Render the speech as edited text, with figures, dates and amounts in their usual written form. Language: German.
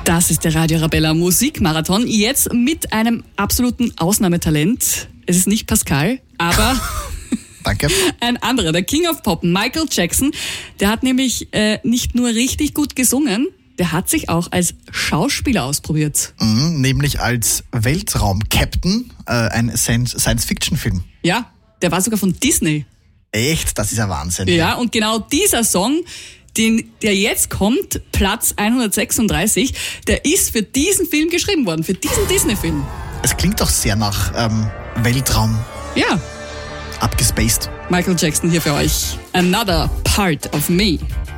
Das ist der Radio Arabella Musikmarathon. Jetzt mit einem absoluten Ausnahmetalent. Es ist nicht Pascal, aber Danke. Ein anderer, der King of Pop, Michael Jackson. Der hat nämlich nicht nur richtig gut gesungen, der hat sich auch als Schauspieler ausprobiert. Nämlich als Weltraum-Captain, ein Science-Fiction-Film. Ja, der war sogar von Disney. Echt? Das ist ja Wahnsinn. Ja, und genau dieser Song, der jetzt kommt, Platz 136, der ist für diesen Film geschrieben worden, für diesen Disney-Film. Es klingt doch sehr nach Weltraum. Ja. Abgespaced. Michael Jackson hier für euch. Another Part of Me.